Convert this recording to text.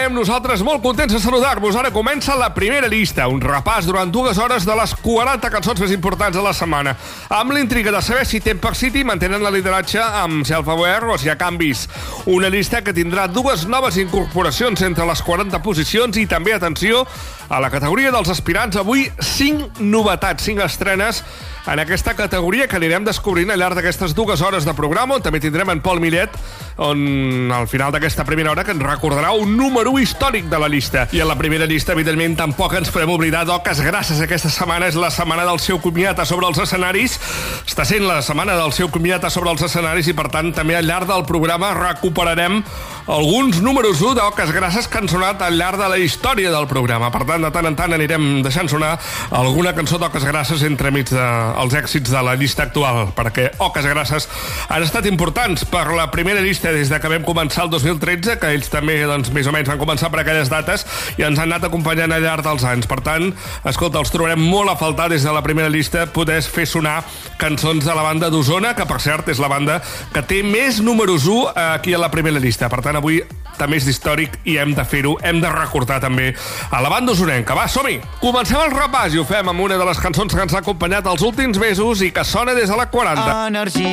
tornem, nosaltres molt contents de saludar-vos. Ara comença la primera llista, un repàs durant 2 hores de les 40 cançons més importants de la setmana, amb l'intriga de saber si Temper City mantenen la lideratge amb Self-Aware o si hi ha canvis. Una llista que tindrà 2 noves incorporacions entre les 40 posicions i també, atenció, a la categoria dels aspirants, avui 5 novetats, 5 estrenes en aquesta categoria que anirem descobrint al llarg d'aquestes 2 hores de programa, on també tindrem en Pol Millet, on al final d'aquesta primera hora que ens recordarà un número 1 històric de la llista. I en la primera llista, evidentment, tampoc ens podem oblidar d'Oques Grasses. Aquesta setmana és la setmana del seu comiat a sobre els escenaris. Està sent la setmana del seu comiat a sobre els escenaris i, per tant, també al llarg del programa recuperarem alguns números 1 d'Oques Grasses que han sonat al llarg de la història del programa. Per tant, de tant en tant anirem deixant sonar alguna cançó d'Oques Grasses entremig dels èxits de la llista actual, perquè Oques Grasses han estat importants per la primera llista des de que vam començar el 2013, que ells també, doncs, més o menys van començar per aquelles dates i ens han anat acompanyant al llarg dels anys. Per tant, escolta, els trobarem molt a faltar des de la primera llista poder fer sonar cançons de la banda d'Osona, que per cert és la banda que té més números 1 aquí a la primera llista. Per tant, avui també és d'històric i hem de fer-ho, hem de recordar també a la banda osonenca. Va, som-hi! Comencem el repàs i ho fem amb una de les cançons que ens ha acompanyat els últims mesos i que sona des de la 40. Energia.